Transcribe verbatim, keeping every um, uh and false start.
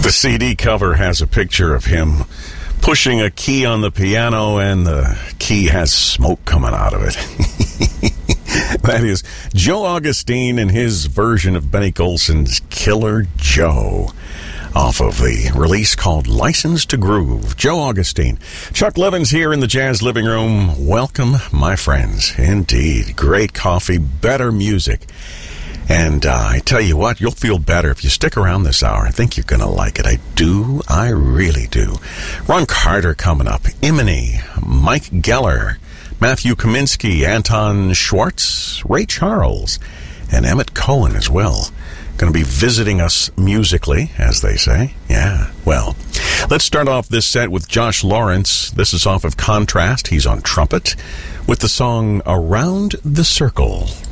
The C D cover has a picture of him pushing a key on the piano, and the key has smoke coming out of it. That is Joe Augustine and his version of Benny Golson's Killer Joe, off of the release called License to Groove. Joe Augustine. Chuck Levins here in the Jazz Living Room. Welcome, my friends. Indeed. Great coffee, better music. And uh, I tell you what, you'll feel better if you stick around this hour. I think you're going to like it. I do. I really do. Ron Carter coming up. Imani, Mike Geller, Matthew Kaminsky, Anton Schwartz, Ray Charles, and Emmett Cohen as well. Going to be visiting us musically, as they say. Yeah, well, let's start off this set with Josh Lawrence. This is off of Contrast. He's on trumpet with the song Around the Circle.